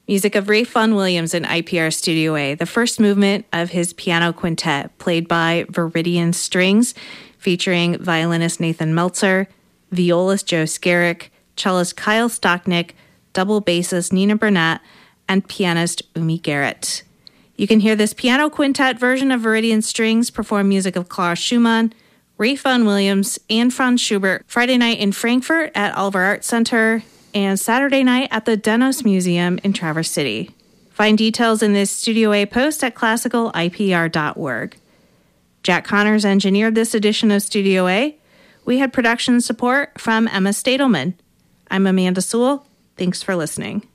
Music of Ray Vaughan Williams in IPR Studio A, the first movement of his piano quintet, played by Viridian Strings, featuring violinist Nathan Meltzer, violist Joe Skerrick, cellist Kyle Stocknick, double bassist Nina Burnett, and pianist Umi Garrett. You can hear this piano quintet version of Viridian Strings perform music of Clara Schumann, Ray Vaughan Williams, and Franz Schubert Friday night in Frankfurt at Oliver Arts Center and Saturday night at the Denos Museum in Traverse City. Find details in this Studio A post at classicalipr.org. Jack Connors engineered this edition of Studio A. We had production support from Emma Stadelman. I'm Amanda Sewell. Thanks for listening.